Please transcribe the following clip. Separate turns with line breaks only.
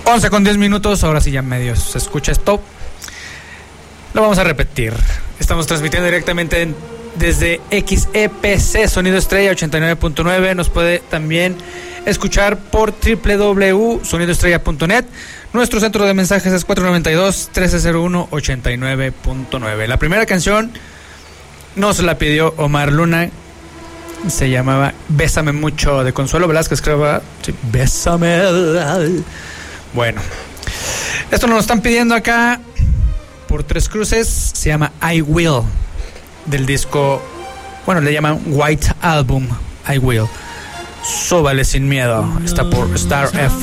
11:10, ahora sí ya medio se escucha esto. Lo vamos a repetir. Estamos transmitiendo directamente desde XEPC Sonido Estrella 89.9. Nos puede también escuchar por www.sonidoestrella.net. Nuestro centro de mensajes es 492-1301-89.9. La primera canción nos la pidió Omar Luna. Se llamaba Bésame Mucho, de Consuelo Velázquez, creo. Sí, Bésame. Bueno, esto nos lo están pidiendo acá por Tres Cruces. Se llama I Will, del disco, bueno, le llaman White Album. I Will. Sóbale sin miedo. Está por Star FM.